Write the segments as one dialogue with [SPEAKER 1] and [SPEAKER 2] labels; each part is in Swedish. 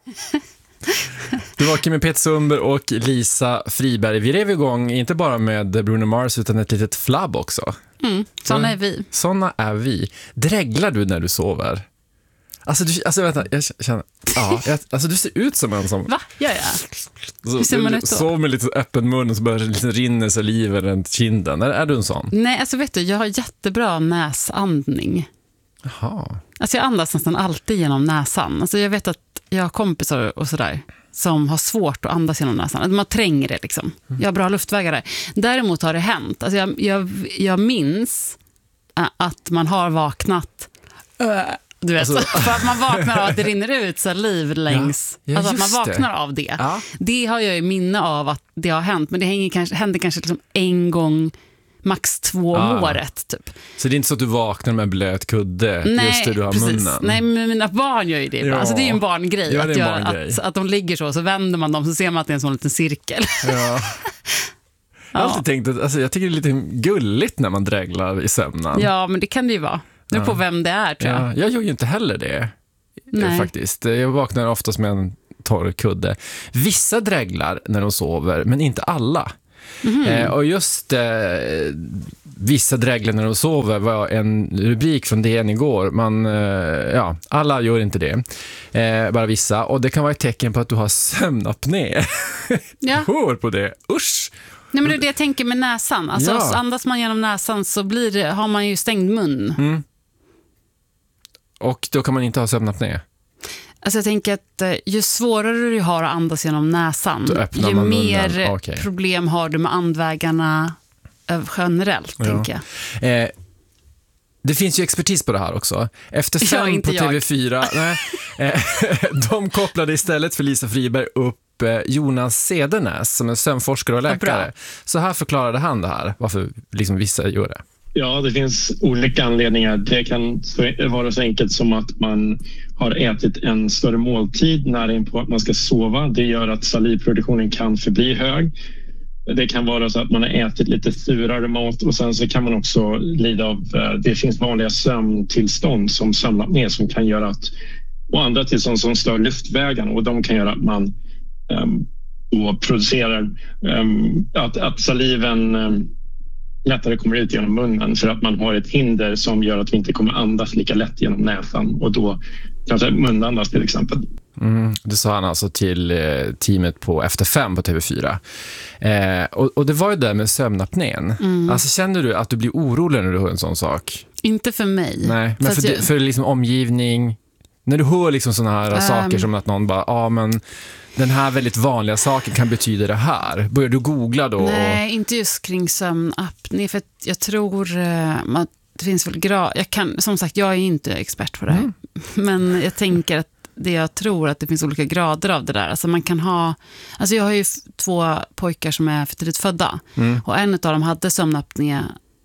[SPEAKER 1] Du var med Peter Sundberg och Lisa Friberg. Vi rev igång inte bara med Bruno Mars utan ett litet flabb också.
[SPEAKER 2] Såna är vi.
[SPEAKER 1] Såna är vi. Dräglar du när du sover? Alltså vänta, jag känner... Ja, alltså du ser ut som en som...
[SPEAKER 2] Va? Gör jag?
[SPEAKER 1] Hur ser man ut då? Sov med lite öppen mun och så börjar det rinna saliv runt kinden. Är du en sån?
[SPEAKER 2] Nej, alltså vet du, jag har jättebra näsandning.
[SPEAKER 1] Jaha.
[SPEAKER 2] Alltså jag andas nästan alltid genom näsan. Alltså jag vet att jag har kompisar och sådär som har svårt att andas genom näsan. Man tränger det liksom. Jag har bra luftvägar där. Däremot har det hänt. Alltså jag minns att man har vaknat... Du vet, alltså, för att man vaknar av att det rinner ut saliv längs.
[SPEAKER 1] Ja,
[SPEAKER 2] alltså att man vaknar av det.
[SPEAKER 1] Ja.
[SPEAKER 2] Det har jag ju minne av att det har hänt. Men det händer kanske liksom en gång, max 2 om året typ.
[SPEAKER 1] Så det är inte så att du vaknar med blöt kudde just det du har
[SPEAKER 2] precis.
[SPEAKER 1] Munnen?
[SPEAKER 2] Nej, men mina barn gör ju det. Ja. Alltså det är ju en barngrej. Att de ligger så vänder man dem så ser man att det är en sån liten cirkel.
[SPEAKER 1] Ja. Jag har alltid tänkt att alltså, jag tycker det är lite gulligt när man dräglar i sömnen.
[SPEAKER 2] Ja, men det kan det ju vara. Nu på vem det är, tror jag.
[SPEAKER 1] Ja, jag gör ju inte heller det, faktiskt. Jag vaknar oftast med en torr kudde. Vissa dräglar när de sover, men inte alla. Och just vissa dräglar när de sover var en rubrik från DN igår. Alla gör inte det. Bara vissa. Och det kan vara ett tecken på att du har sömnapné.
[SPEAKER 2] Ja.
[SPEAKER 1] Hör på det. Usch!
[SPEAKER 2] Nej, men det är det jag tänker med näsan. Alltså, så andas man genom näsan så har man ju stängd mun.
[SPEAKER 1] Och då kan man inte ha sömnapné.
[SPEAKER 2] Alltså jag tänker att ju svårare du har att andas genom näsan, ju mer problem har du med andvägarna generellt, tänker jag.
[SPEAKER 1] Det finns ju expertis på det här också. Efter 5 på TV4, de kopplade istället för Lisa Friberg upp Jonas Cedernäs som är sömnforskare och läkare. Så här förklarade han det här, varför liksom vissa gör det.
[SPEAKER 3] Ja, det finns olika anledningar. Det kan vara så enkelt som att man har ätit en större måltid nära in på att man ska sova. Det gör att salivproduktionen kan förbli hög. Det kan vara så att man har ätit lite surare mat och sen så kan man också lida av, det finns vanliga sömntillstånd som sömnapné som kan göra att, och andra tillstånd som stör luftvägarna och de kan göra att man producerar att saliven lättare kommer ut genom munnen för att man har ett hinder som gör att vi inte kommer andas lika lätt genom näsan och då kanske munandas till exempel.
[SPEAKER 1] Det sa han alltså till teamet på Efter 5 på TV4. Och det var ju där med sömnapnén. Alltså känner du att du blir orolig när du hör en sån sak?
[SPEAKER 2] Inte för mig.
[SPEAKER 1] Nej, men för liksom omgivning. När du hör liksom såna här saker som att någon bara, men den här väldigt vanliga saken kan betyda det här. Börjar du googla då?
[SPEAKER 2] Nej, inte just kring sömnapné. För jag tror det finns väl som sagt, jag är inte expert på det här. Men jag tänker att jag tror att det finns olika grader av det där. Alltså man kan ha... Alltså jag har ju 2 pojkar som är för tidigt födda. Och en av dem hade sömnapné...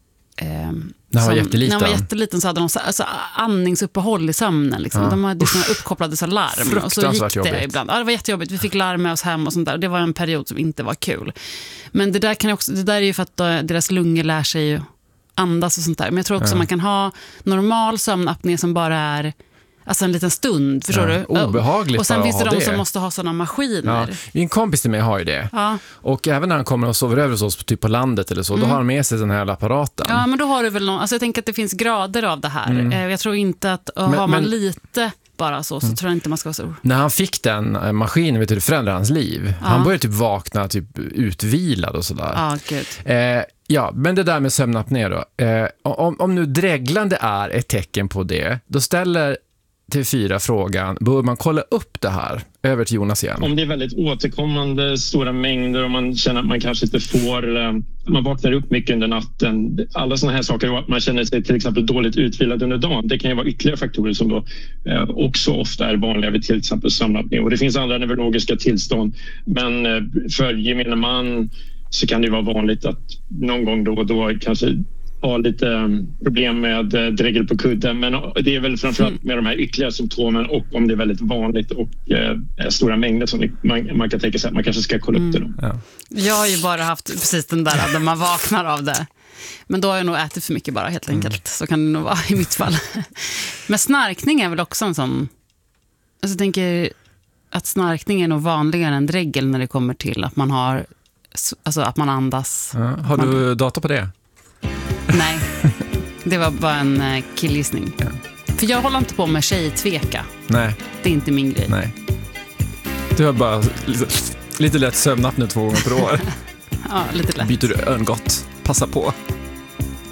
[SPEAKER 1] När han var
[SPEAKER 2] jätteliten så hade de andningsuppehåll i sömnen liksom. De hade såna uppkopplade så larm och så gick det ibland. Det var jättejobbigt. Vi fick larm med oss hem och sånt där. Det var en period som inte var kul. Men det där är ju för att deras lungor lär sig andas och sånt där. Men jag tror också man kan ha normal sömnapné som bara är alltså en liten stund, förstår du?
[SPEAKER 1] Obehagligt.
[SPEAKER 2] Och sen finns det de som måste ha sådana maskiner.
[SPEAKER 1] Min kompis till mig har ju det. Och även när han kommer och sover över hos oss typ på landet eller så, då har han med sig den här apparaten. Ja,
[SPEAKER 2] men då har du väl någon... Alltså jag tänker att det finns grader av det här. Jag tror inte att har man lite bara så tror jag inte man ska vara så. När
[SPEAKER 1] han fick den maskinen, vet du, det förändrade hans liv. Han började typ vakna typ utvilad och sådär. Ja, men det där med sömnapné då. Om nu dräglande är ett tecken på det, då ställer TV4 frågan, bör man kolla upp det här? Över till Jonas igen.
[SPEAKER 3] Om det är väldigt återkommande stora mängder och man känner att man kanske inte får, man vaknar upp mycket under natten, alla sådana här saker, och att man känner sig till exempel dåligt utvilad under dagen, det kan ju vara ytterligare faktorer som då också ofta är vanliga vid till exempel sömnapné. Och det finns andra neurologiska tillstånd, men för gemene man så kan det vara vanligt att någon gång då och då kanske har lite problem med drägel på kudden, men det är väl framförallt med de här ytterligare symptomen och om det är väldigt vanligt och stora mängder som man kan tänka sig att man kanske ska kolla upp det då.
[SPEAKER 1] Ja.
[SPEAKER 2] Jag har ju bara haft precis den där man vaknar av det. Men då har jag nog ätit för mycket bara, helt enkelt. Så kan det nog vara i mitt fall. Men snarkning är väl också en sån... Alltså jag tänker... att snarkning är nog vanligare än dregel när det kommer till att man har, alltså att man andas.
[SPEAKER 1] Ja, har du data på det?
[SPEAKER 2] Nej, det var bara en killgissning.
[SPEAKER 1] Ja.
[SPEAKER 2] För jag håller inte på med tjejtveka.
[SPEAKER 1] Nej.
[SPEAKER 2] Det är inte min grej.
[SPEAKER 1] Nej. Du har bara lite lätt sömnapp nu 2 gånger per år.
[SPEAKER 2] Ja, lite lätt.
[SPEAKER 1] Byter du örngott. Passa på.